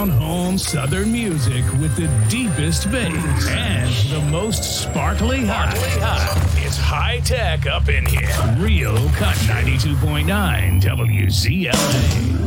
down-home Southern music with the deepest bass and the most sparkly hot. It's high tech up in here. Real Cut 92.9 WZLA.